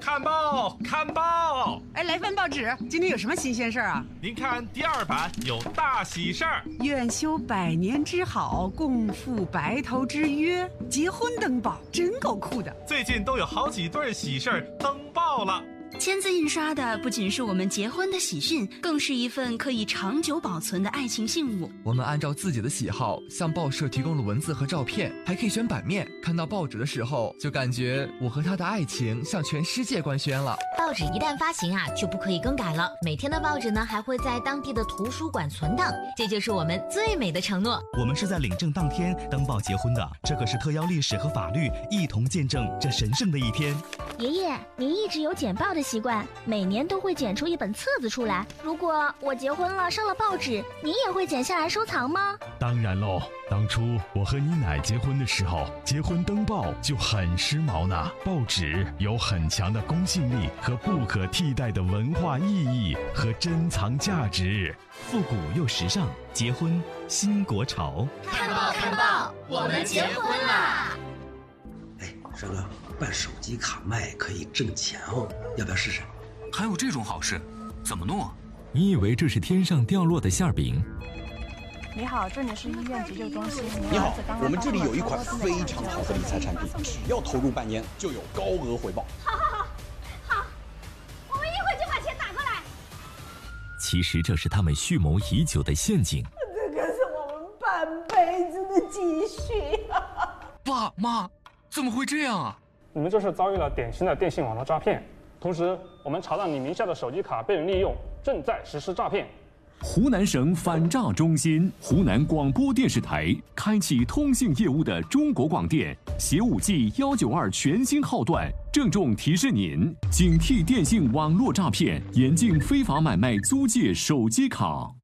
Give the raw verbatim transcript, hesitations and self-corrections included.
看报，看报！ 哎，来份报纸，今天有什么新鲜事儿啊？ 您看第二版有大喜事儿， 愿修百年之好，共赴白头之约，结婚登报，真够酷的。 最近都有好几对喜事儿登报了。 签字印刷的不仅是我们结婚的喜讯，更是一份可以长久保存的爱情信物。 我们按照自己的喜好向报社提供了文字和照片，还可以选版面。看到报纸的时候，就感觉我和他的爱情向全世界官宣了。 报纸一旦发行啊，就不可以更改了。每天的报纸呢，还会在当地的图书馆存档，这就是我们最美的承诺。 我们是在领证当天登报结婚的，这可是特邀历史和法律一同见证这神圣的一天。 爷爷，您一直有剪报的习惯，每年都会剪出一本册子出来。如果我结婚了上了报纸，您也会剪下来收藏吗？ 当然喽，当初我和你奶结婚的时候，结婚登报就很时髦呢。报纸有很强的公信力和不可替代的文化意义和珍藏价值， 复古又时尚，结婚新国潮。 看报看报，我们结婚啦！ 哎，帅哥，办手机卡卖可以挣钱哦，要不要试试？ 还有这种好事，怎么弄啊？ 你以为这是天上掉落的馅饼？ 你好，这里是医院急救中心。 你好，我们这里有一款非常好的理财产品，只要投入半年就有高额回报。 好好好，好，我们一会就把钱打过来。 其实这是他们蓄谋已久的陷阱。 这可是我们半辈子的积蓄啊！ 爸妈，怎么会这样啊？ 你们这是遭遇了典型的电信网络诈骗。同时，我们查到你名下的手机卡被人利用，正在实施诈骗。 湖南省反诈中心、湖南广播电视台开启通信业务的中国广电携五 G 一九二全新号段，郑重提示您：警惕电信网络诈骗，严禁非法买卖租借手机卡。